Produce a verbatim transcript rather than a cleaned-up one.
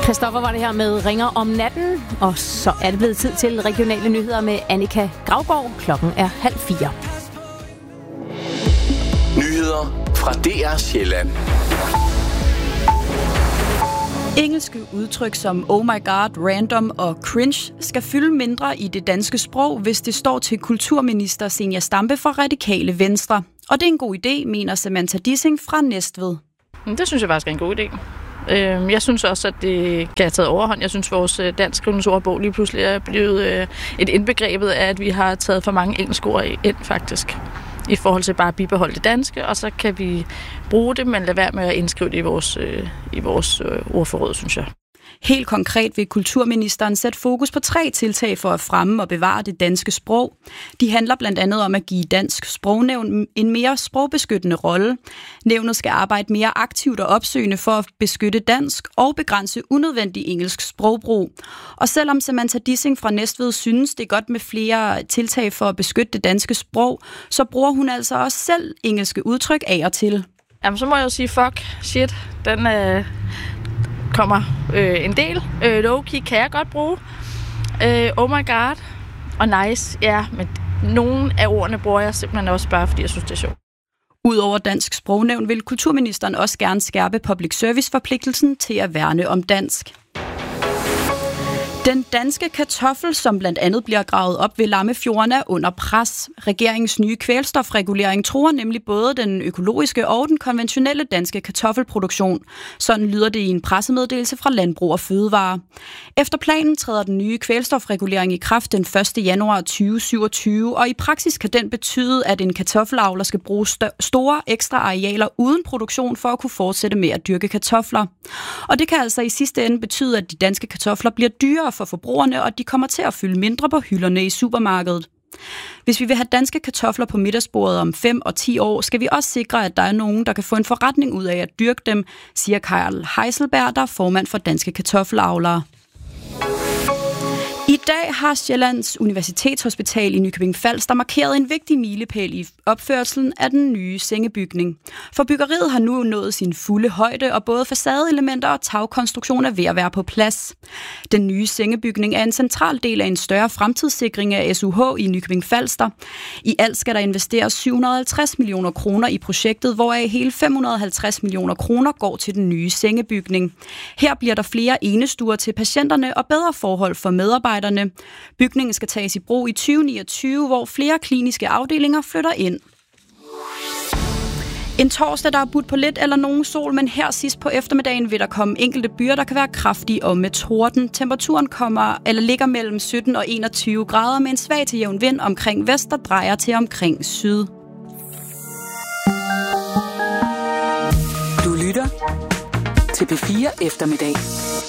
Christoffer var det her med Ringer om natten, og så er det blevet tid til regionale nyheder med Annika Gravgaard. Klokken er halv fire. Nyheder fra D R Sjælland. Engelske udtryk som oh my god, random og cringe skal fylde mindre i det danske sprog, hvis det står til kulturminister Zenia Stampe fra Radikale Venstre. Og det er en god idé, mener Samantha Dissing fra Næstved. Det synes jeg faktisk er en god idé. Jeg synes også, at det kan have taget overhånd. Jeg synes, at vores danskskrivningsordbog lige pludselig er blevet et indbegrebet af, at vi har taget for mange engelske ord ind, faktisk. I forhold til bare at bibeholde det danske, og så kan vi bruge det, men lade være med at indskrive det i vores, i vores ordforråd, synes jeg. Helt konkret vil kulturministeren sætte fokus på tre tiltag for at fremme og bevare det danske sprog. De handler blandt andet om at give Dansk Sprognævn en mere sprogbeskyttende rolle. Nævnet skal arbejde mere aktivt og opsøgende for at beskytte dansk og begrænse unødvendig engelsk sprogbrug. Og selvom Samantha Dissing fra Næstved synes, det er godt med flere tiltag for at beskytte det danske sprog, så bruger hun altså også selv engelske udtryk af og til. Jamen, så må jeg jo sige, fuck, shit, den øh kommer øh, en del. Øh, low-key kan jeg godt bruge. Øh, oh my god. Og nice, ja, men nogle af ordene bruger jeg simpelthen også bare, fordi jeg synes, det er sjovt. Udover Dansk Sprognævn vil kulturministeren også gerne skærpe public service-forpligtelsen til at værne om dansk. Den danske kartoffel, som blandt andet bliver gravet op ved Lammefjorden, er under pres. Regeringens nye kvælstofregulering truer nemlig både den økologiske og den konventionelle danske kartoffelproduktion. Sådan lyder det i en pressemeddelelse fra Landbrug og Fødevare. Efter planen træder den nye kvælstofregulering i kraft den første januar tyve syvogtyve, og i praksis kan den betyde, at en kartoffelavler skal bruge st- store ekstra arealer uden produktion for at kunne fortsætte med at dyrke kartofler. Og det kan altså i sidste ende betyde, at de danske kartofler bliver dyrere for forbrugerne, og de kommer til at fylde mindre på hylderne i supermarkedet. Hvis vi vil have danske kartofler på middagsbordet om fem og ti år, skal vi også sikre, at der er nogen, der kan få en forretning ud af at dyrke dem, siger Karl Heiselberg, der er formand for Danske Kartoffelavlere. I dag har Sjællands Universitetshospital i Nykøbing Falster markeret en vigtig milepæl i opførelsen af den nye sengebygning. For byggeriet har nu nået sin fulde højde, og både facadeelementer og tagkonstruktion er ved at være på plads. Den nye sengebygning er en central del af en større fremtidssikring af S U H i Nykøbing Falster. I alt skal der investeres syv hundrede og halvtreds millioner kroner i projektet, hvoraf hele fem hundrede og halvtreds millioner kroner går til den nye sengebygning. Her bliver der flere enestuer til patienterne og bedre forhold for medarbejdere. Bygningen skal tages i brug i tyve niogtyve, hvor flere kliniske afdelinger flytter ind. En torsdag, der er budt på lidt eller nogen sol, men her sidst på eftermiddagen vil der komme enkelte byer, der kan være kraftige og med torden. Temperaturen kommer eller ligger mellem sytten og enogtyve grader med en svag til jævn vind omkring vest, der drejer til omkring syd. Du lytter til P fire Eftermiddag.